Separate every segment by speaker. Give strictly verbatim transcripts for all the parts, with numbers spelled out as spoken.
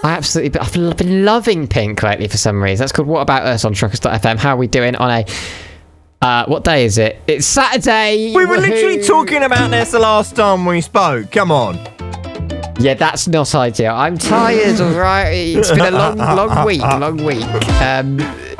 Speaker 1: I absolutely, I've been loving Pink lately for some reason. That's called What About Us on Truckers dot f m. How are we doing on a, uh, what day is it? It's Saturday.
Speaker 2: We were
Speaker 1: Woohoo.
Speaker 2: literally talking about this the last time we spoke. Come on.
Speaker 1: Yeah, that's not ideal. I'm tired, all right? It's been a long, long week, long week. Um,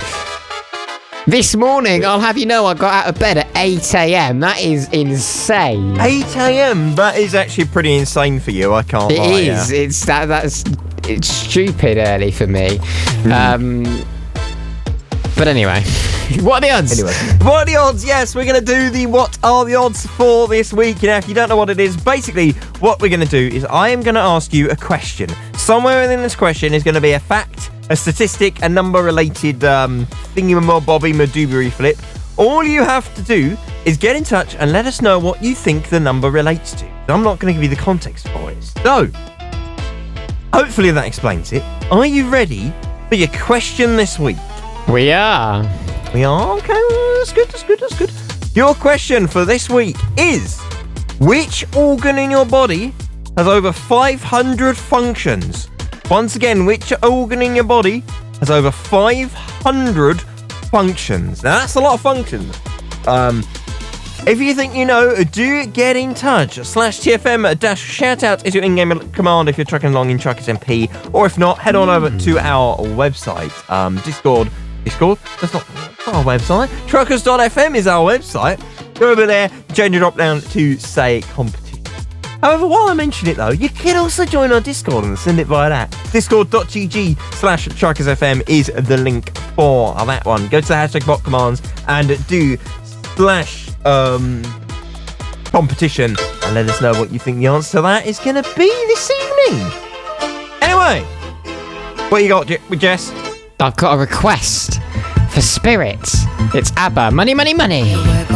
Speaker 1: this morning, I'll have you know, I got out of bed at eight a.m. That is insane.
Speaker 2: eight a.m. That is actually pretty insane for you. I can't
Speaker 1: It
Speaker 2: lie.
Speaker 1: is.
Speaker 2: Yeah.
Speaker 1: It's that. That's it's stupid early for me.
Speaker 2: Mm.
Speaker 1: Um, but anyway, what are the odds?
Speaker 2: Anyway, what are the odds? Yes, we're going to do the what are the odds for this week. Now, if you don't know what it is, basically what we're going to do is I am going to ask you a question. Somewhere within this question is going to be a fact, a statistic, a number-related um, thingy-ma-bobby madoobery flip. All you have to do is get in touch and let us know what you think the number relates to. I'm not going to give you the context for it. So, hopefully that explains it. Are you ready for your question this week?
Speaker 1: We are.
Speaker 2: We are? Okay, well, that's good, that's good, that's good. Your question for this week is, which organ in your body has over five hundred functions? Once again, which organ in your body has over five hundred functions? Now, that's a lot of functions. Um, if you think you know, do get in touch. Slash T F M dash shoutout is your in-game command if you're trucking along in Truckers M P. Or if not, head on over to our website. Um, Discord. Discord? That's not our website. Truckers dot f m is our website. Go over there, change your drop down to say competition. However, while I mention it though, you can also join our Discord and send it via that. Discord dot g g slash Truckers F M is the link for that one. Go to the hashtag bot commands and do slash um competition and let us know what you think the answer to that is going to be this evening. Anyway, what you got, Je- Jess?
Speaker 1: I've got a request for Spirits. It's ABBA. Money, money, money.